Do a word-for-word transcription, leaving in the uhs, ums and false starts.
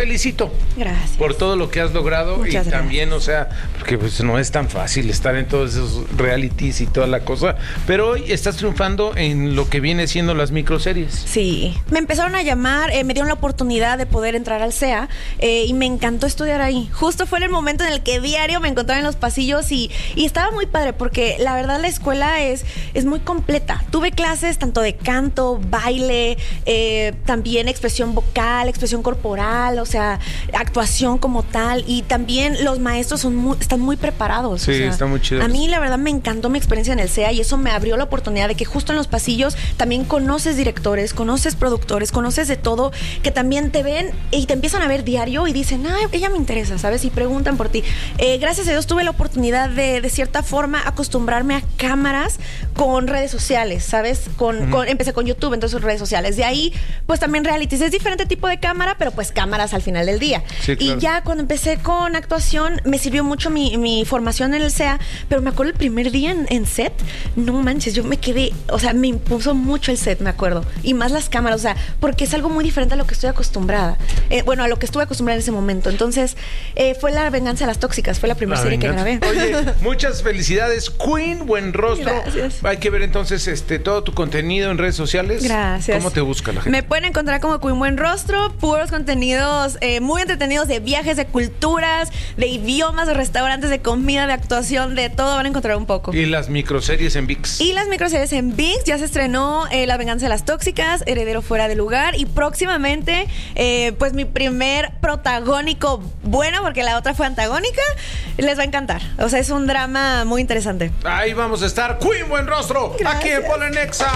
felicito. Gracias. Por todo lo que has logrado. Muchas y gracias. También, o sea, porque pues no es tan fácil estar en todos esos realities y toda la cosa. Pero hoy estás triunfando en lo que viene siendo las microseries. Sí, me empezaron a llamar, eh, me dieron la oportunidad de poder entrar al C E A eh, y me encantó estudiar ahí. Justo fue en el momento en el que diario me encontraba en los pasillos y, y estaba muy padre porque la verdad la escuela es, es muy completa. Tuve clases tanto de canto, baile, eh, también expresión vocal, expresión corporal, o sea, actuación como tal, y también los maestros son muy, están muy preparados. Sí, o sea, está muy chido. A mí la verdad me encantó mi experiencia en el C E A y eso me abrió la oportunidad de que justo en los pasillos también conoces directores, conoces productores, conoces de todo, que también te ven y te empiezan a ver diario y dicen, ah, ella me interesa, ¿sabes? Y preguntan por ti. Eh, gracias a Dios tuve la oportunidad de, de cierta forma, acostumbrarme a cámaras con redes sociales, ¿sabes? Con, uh-huh. con, empecé con YouTube, entonces redes sociales. De ahí, pues también realities. Es diferente tipo de cámara, pero pues cámaras al final del día. Sí, claro. Y ya cuando empecé con actuación, me sirvió mucho mi, mi formación en el C E A, pero me acuerdo el primer día en, en set, no manches, yo me quedé, o sea, me impuso mucho el set, me acuerdo. Y más las cámaras, o sea, porque es algo muy diferente a lo que estoy acostumbrada. Eh, bueno, a lo que estuve acostumbrada en ese momento. Entonces, eh, fue La venganza de las tóxicas, fue la primera serie venganza. que grabé. Oye, muchas felicidades, Queen, buen rostro. Gracias. Hay que ver entonces este todo tu contenido en redes sociales. Gracias. ¿Cómo te busca la gente? Me pueden encontrar como Queen Buen Rostro, puros contenidos eh, muy entretenidos de viajes, de culturas, de idiomas, de restaurantes, de comida, de actuación, de todo van a encontrar un poco. Y las microseries en ViX. Y las microseries en ViX, ya se estrenó eh, La venganza de las tóxicas, Heredero fuera de lugar, y próximamente eh, pues mi primer protagónico bueno, porque la otra fue antagónica, les va a encantar. O sea, es un drama muy interesante. Ahí vamos a estar, Queen Buen Rostro. Gracias. Aquí en Polenexa.